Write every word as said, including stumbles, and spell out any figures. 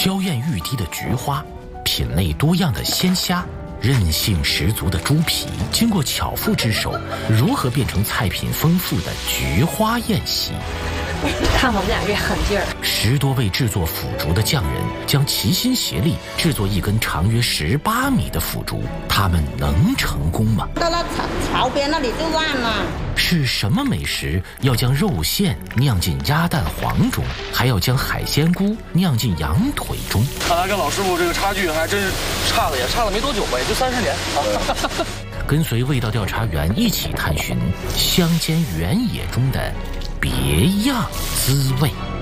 娇艳欲滴的菊花，品类多样的鲜虾，韧性十足的猪皮，经过巧妇之手，如何变成菜品丰富的菊花宴席？ 看我们俩这狠劲儿！ 十多位制作腐竹的匠人将齐心协力制作一根长约十八米的腐竹，他们能成功吗？ 到了槽槽边那里就烂了。 是什么美食要将肉馅酿进鸭蛋黄中，还要将海鲜菇酿进羊腿中？ 看来跟老师傅这个差距还真是差了，也差了没多久吧，也就三十年。 跟随味道调查员一起探寻乡间原野中的别样滋味。